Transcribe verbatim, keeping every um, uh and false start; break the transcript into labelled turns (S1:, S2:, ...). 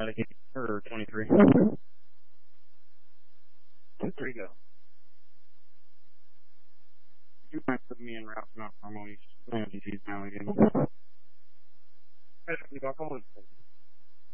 S1: Allegheny, or twenty-three. Two, three, go. You might put me in route, not normal. You just know G G's now again. I don't think I'll call it.